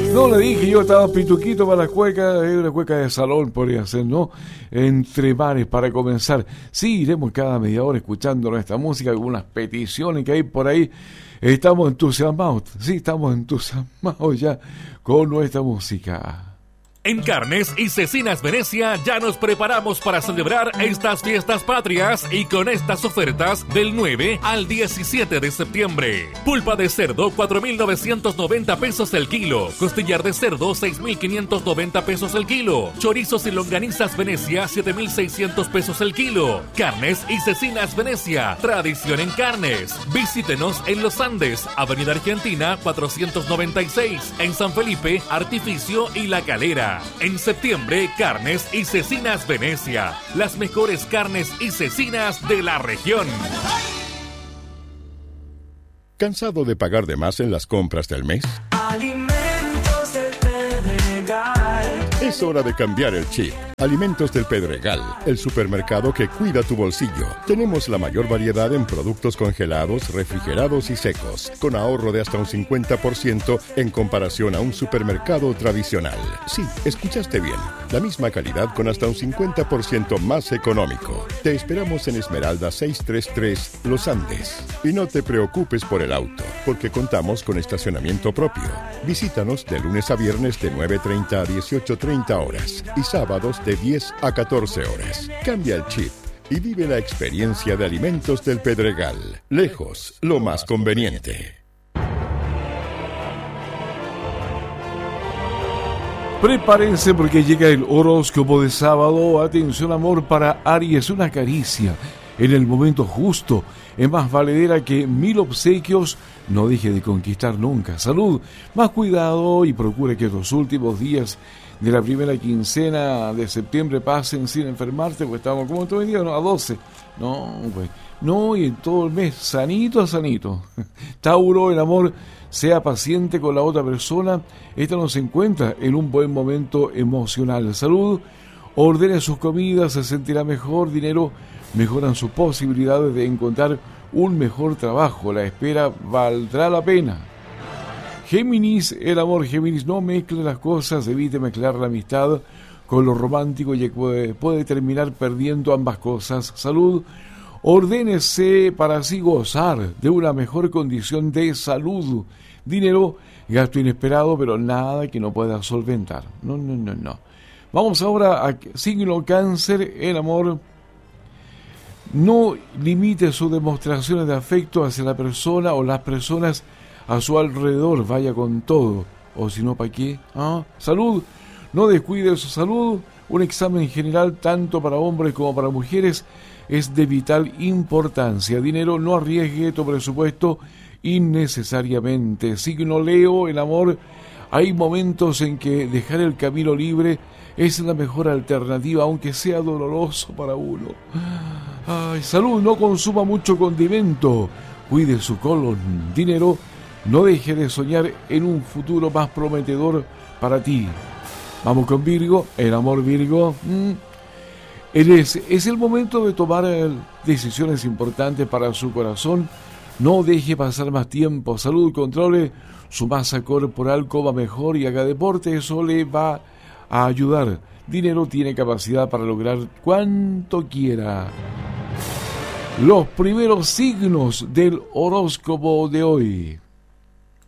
No, le dije, yo estaba pituquito para la cueca, una cueca de salón podría ser, ¿no? Entre mares para comenzar. Sí, iremos cada media hora escuchando nuestra música, algunas peticiones que hay por ahí. Estamos entusiasmados, sí, estamos entusiasmados ya con nuestra música. En Carnes y Cecinas Venecia ya nos preparamos para celebrar estas fiestas patrias y con estas ofertas del 9 al 17 de septiembre. Pulpa de cerdo, 4.990 pesos el kilo. Costillar de cerdo, 6.590 pesos el kilo. Chorizos y longanizas Venecia, 7.600 pesos el kilo. Carnes y Cecinas Venecia, tradición en carnes. Visítenos en Los Andes, Avenida Argentina 496, en San Felipe, Artificio y La Calera. En septiembre, Carnes y Cecinas Venecia, las mejores carnes y cecinas de la región. ¿Cansado de pagar de más en las compras del mes? Alimentos del Pedregal. Es hora de cambiar el chip. Alimentos del Pedregal, el supermercado que cuida tu bolsillo. Tenemos la mayor variedad en productos congelados, refrigerados y secos, con ahorro de hasta un 50% en comparación a un supermercado tradicional. Sí, escuchaste bien. La misma calidad con hasta un 50% más económico. Te esperamos en Esmeralda 633, Los Andes. Y no te preocupes por el auto, porque contamos con estacionamiento propio. Visítanos de lunes a viernes de 9:30 a 18:30 horas y sábados de 10 a 14 horas. Cambia el chip y vive la experiencia de Alimentos del Pedregal. Lejos, lo más conveniente. Prepárense porque llega el horóscopo de sábado. Atención, amor, para Aries, una caricia en el momento justo es más valedera que 1000 obsequios. No deje de conquistar nunca. Salud, más cuidado y procure que los últimos días de la primera quincena de septiembre pasen sin enfermarte, pues estamos como todo el día, ¿no? A 12. No, pues, no, y en todo el mes, sanito a sanito. Tauro, el amor, sea paciente con la otra persona. Esta no se encuentra en un buen momento emocional. Salud, ordene sus comidas, se sentirá mejor. Dinero, mejoran sus posibilidades de encontrar un mejor trabajo. La espera valdrá la pena. Géminis, el amor, Géminis, no mezcle las cosas, evite mezclar la amistad con lo romántico, ya que puede terminar perdiendo ambas cosas. Salud, ordénese para así gozar de una mejor condición de salud. Dinero, gasto inesperado, pero nada que no pueda solventar. No. Vamos ahora a signo Cáncer, el amor. No limite sus demostraciones de afecto hacia la persona o las personas a su alrededor, vaya con todo, o si no, ¿para qué? Salud, no descuide su salud. Un examen general tanto para hombres como para mujeres es de vital importancia. Dinero, no arriesgue tu presupuesto innecesariamente. Signo Leo, el amor, hay momentos en que dejar el camino libre es la mejor alternativa, aunque sea doloroso para uno. Salud, no consuma mucho condimento, cuide su colon. Dinero, no deje de soñar en un futuro más prometedor para ti. Vamos con Virgo, el amor, Virgo. Es el momento de tomar decisiones importantes para su corazón. No deje pasar más tiempo. Salud, controle su masa corporal, coma mejor y haga deporte. Eso le va a ayudar. Dinero, tiene capacidad para lograr cuanto quiera. Los primeros signos del horóscopo de hoy.